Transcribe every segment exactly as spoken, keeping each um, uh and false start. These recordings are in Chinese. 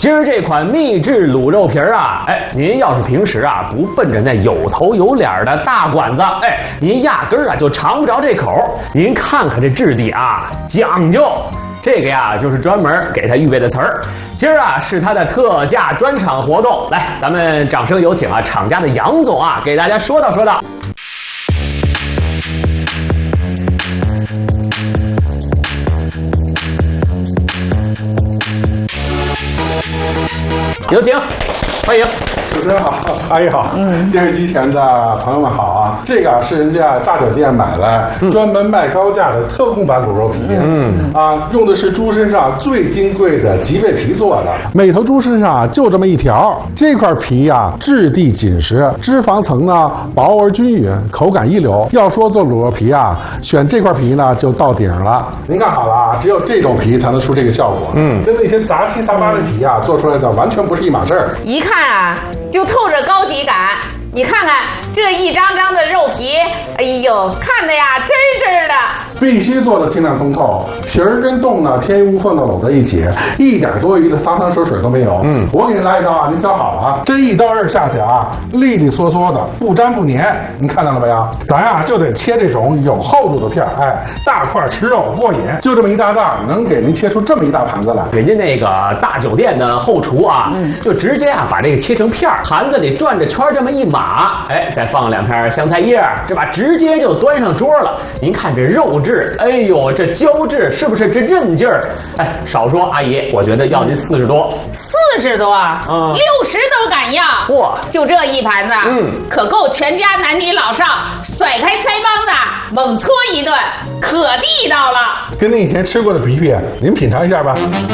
今儿这款秘制卤肉皮儿啊，哎，您要是平时啊不奔着那有头有脸的大馆子，哎，您压根儿啊就尝不着这口。您看看这质地啊，讲究。这个呀，就是专门给他预备的词儿。今儿啊是他的特价专场活动，来，咱们掌声有请啊，厂家的杨总啊，给大家说道说道。有请，欢迎。 主持人好，阿姨好，嗯，电视机前的朋友们好啊！这个是人家大酒店买来，嗯、专门卖高价的特供版卤肉皮，嗯啊，用的是猪身上最金贵的脊背皮做的，每头猪身上就这么一条，这块皮呀、啊，质地紧实，脂肪层呢薄而均匀，口感一流。要说做卤肉皮啊，选这块皮呢就到顶了。您看好了啊，只有这种皮才能出这个效果，嗯，跟那些杂七杂八的皮啊做出来的完全不是一码事儿。 一看啊。就透着高级感，你看看这一张张的肉皮，哎呦，看的呀真真的。 必须做的清亮通透，皮儿跟冻呢天衣无缝的搂在一起，一点多余的汤汤水水都没有。嗯，我给您来一刀啊，您削好了啊，这一刀刃下去啊，利利索索的，不粘不粘，您看到了没有？咱呀、啊、就得切这种有厚度的片，哎，大块吃肉过瘾。就这么一大袋，能给您切出这么一大盘子来。 人家那个大酒店的后厨啊，嗯、就直接啊把这个切成片儿，盘子里转着圈这么一码，哎，再放两片香菜叶，是吧？直接就端上桌了。您看这肉质，哎呦，这胶质是不是这韧劲儿？哎，少说阿姨，我觉得要您四十多， 四十多，嗯，六十都敢要。 嚯， 就这一盘子，嗯，可够全家男女老少甩开腮帮子猛搓一顿，可地道了。 跟您以前吃过的皮皮，您品尝一下吧。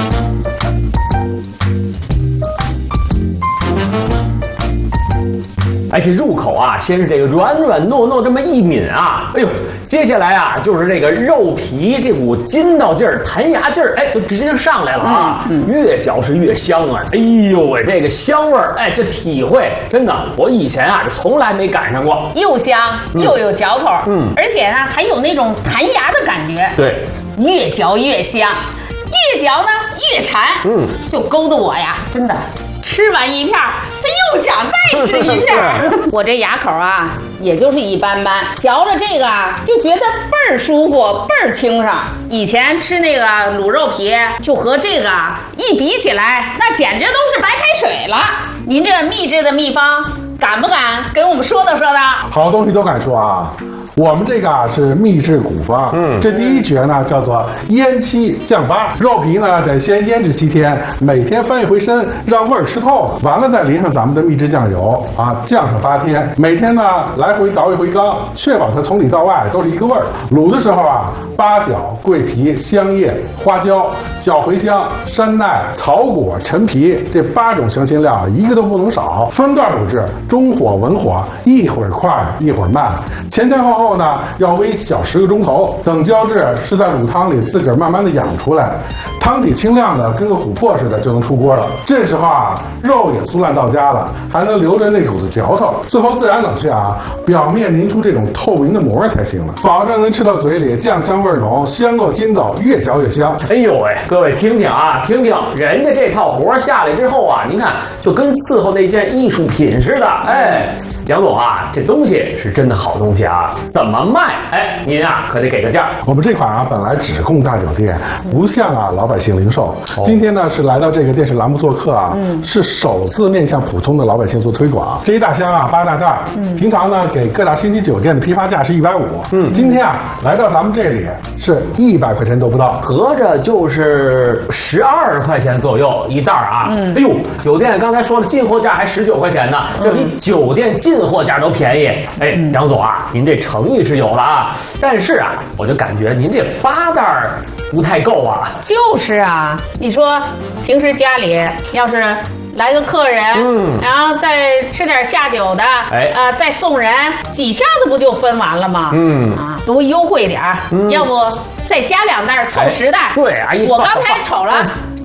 哎，这入口啊，先是这个软软糯糯这么一抿啊，哎呦，接下来啊就是这个肉皮这股筋道劲儿、弹牙劲儿，哎，就直接就上来了啊，嗯嗯、越嚼是越香啊，哎呦喂，这个香味儿，哎，这体会真的，我以前啊就从来没赶上过， 又香又有嚼头，嗯，而且呢还有那种弹牙的感觉， 对， 越嚼越香，越嚼呢越馋，嗯，就勾得我呀，真的。吃完一片他又想再吃一片我这牙口啊也就是一般般，嚼着这个就觉得倍儿舒服，倍儿清爽。以前吃那个卤肉皮就和这个一比起来，那简直都是白开水了。您这秘制的秘方敢不敢给我们说道说道？ 好东西都敢说啊。我们这个啊是秘制古方，嗯，这第一诀呢叫做腌七降八，肉皮呢得先腌制七天，每天翻一回身，让味儿吃透了，完了再淋上咱们的秘制酱油啊，酱上八天，每天呢来回倒一回缸，确保它从里到外都是一个味儿。卤的时候啊，八角、桂皮、香叶、花椒、小茴香、山奈、草果、陈皮这八种香辛料一个都不能少，分段卤制，中火文火，一会儿快一会儿慢，前前后后后呢要煨小十个钟头，等胶质是在卤汤里自个儿慢慢的养出来，汤底清亮的跟个琥珀似的就能出锅了。这时候啊，肉也酥烂到家了，还能留着那股子嚼头，最后自然冷却啊，表面凝出这种透明的膜才行了，保证能吃到嘴里酱香味浓，香够筋道，越嚼越香。 哎呦喂，各位听听啊，听听人家这套活下来之后啊，您看就跟伺候那件艺术品似的。哎，杨总啊，这东西是真的好东西啊。怎么卖？哎，您啊可得给个价。 我们这款啊本来只供大酒店，不向啊老百姓零售。哦、今天呢是来到这个电视栏目做客啊，嗯、是首次面向普通的老百姓做推广。这一大箱啊八大袋，嗯、平常呢给各大星级酒店的批发价是一百五，嗯，今天啊来到咱们这里是一百块钱都不到， 合着就是十二块钱左右一袋啊。嗯，哎呦，酒店刚才说了进货价还十九块钱呢，这比酒店进货价都便宜。哎，嗯、杨总啊，您这诚意是有了啊，但是啊，我就感觉您这八袋不太够啊。 就是啊，你说平时家里要是来个客人，嗯，然后再吃点下酒的，哎啊、呃，再送人，几下子不就分完了吗？嗯啊，多优惠点儿，嗯、要不再加两袋凑十袋？ 哎、对，阿姨， 我刚才瞅了。这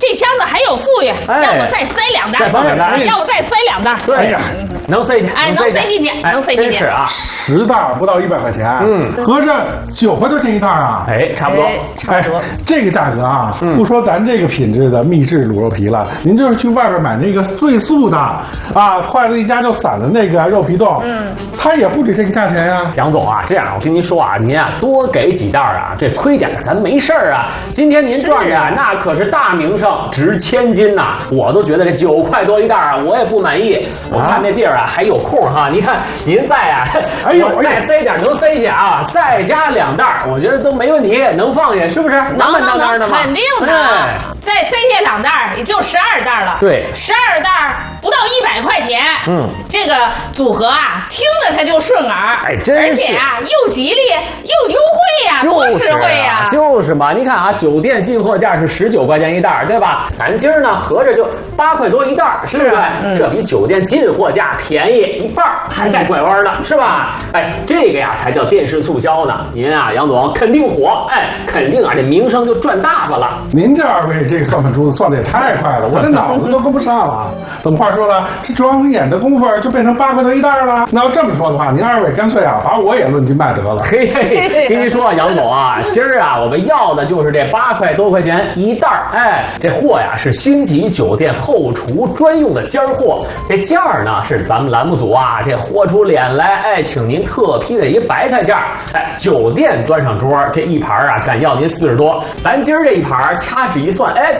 这箱子还有富裕， 哎要不再塞两袋， 再放两袋要不再塞两袋。 对呀，能塞去， 哎，能塞进去，能塞进去。 真是啊， 十袋不到一百块钱， 嗯， 合着九块多钱一袋啊。 哎，差不多， 差不多。 这个价格啊，不说咱这个品质的秘制卤肉皮了，您就是去外边买那个最素的啊，筷子一夹就散的那个肉皮冻，嗯，它也不止这个价钱呀。 杨总啊，这样我跟您说啊，您啊多给几袋啊，这亏点咱没事儿啊。今天您赚的那可是大名声，值千金呐！我都觉得这九块多一袋啊，我也不满意。我看那地儿啊还有空哈，你看您再啊， 哎呦， 再塞点能塞下啊，再加两袋，我觉得都没问题，能放下是不是？ 能能能， 的吗？ 肯定的。 哎、 再塞下两袋，也就十二袋了。 对， 十二袋不到一百块钱。 嗯， 这个组合啊，听着它就顺耳， 哎，真是， 而且啊，又吉利又优惠呀、啊，多实惠呀、 啊！就是嘛，你看啊，酒店进货价是十九块钱一袋，对吧？咱今儿呢，合着就八块多一袋，是不是？嗯、这比酒店进货价便宜一半，还带拐弯的，是吧？哎，这个呀才叫电视促销呢。您啊，杨总肯定火，哎，肯定啊，这名声就赚大发了。 您这二位这个算盘珠子算的也太快了，我这脑子都跟不上了。怎么话说呢？这转眼的功夫就变成八块多一袋了。那要这么说的话，您二位干脆啊，把我也论斤卖得了。 嘿嘿，跟您说啊，杨总啊，今儿啊，我们要的就是这八块多块钱一袋儿。哎，这货呀是星级酒店后厨专用的尖货，这价儿呢是咱们栏目组啊这豁出脸来，哎，请您特批的一白菜价。哎，酒店端上桌这一盘啊，敢要您四十多，咱今儿这一盘掐指一算，哎。